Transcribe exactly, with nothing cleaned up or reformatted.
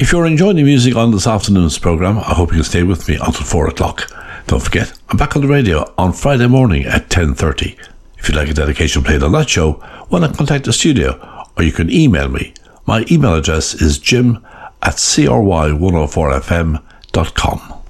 If you're enjoying the music on this afternoon's programme, I hope you can stay with me until four o'clock. Don't forget, I'm back on the radio on Friday morning at ten thirty. If you'd like a dedication played on that show, why not contact the studio, or you can email me. My email address is jim at c r y one oh four f m dot com.